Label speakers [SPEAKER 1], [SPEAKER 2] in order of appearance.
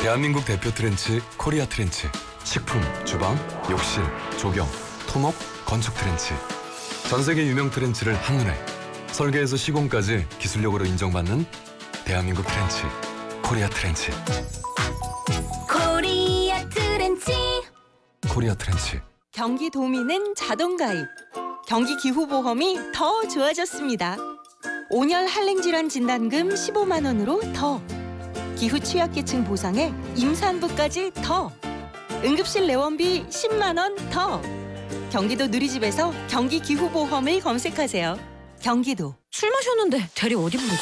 [SPEAKER 1] 대한민국 대표 트렌치 코리아 트렌치. 식품, 주방, 욕실, 조경, 토목, 건축 트렌치. 전 세계 유명 트렌치를 한눈에. 설계에서 시공까지 기술력으로 인정받는 대한민국 트렌치 코리아 트렌치.
[SPEAKER 2] 코리아 트렌치.
[SPEAKER 1] 코리아 트렌치.
[SPEAKER 3] 경기도민은 자동가입. 경기기후보험이 더 좋아졌습니다. 5년 한랭질환 진단금 15만 원으로 더. 기후 취약계층 보상에 임산부까지 더. 응급실 내원비 10만 원 더. 경기도 누리집에서 경기기후보험을 검색하세요. 경기도.
[SPEAKER 2] 술 마셨는데 대리 어디 부르지?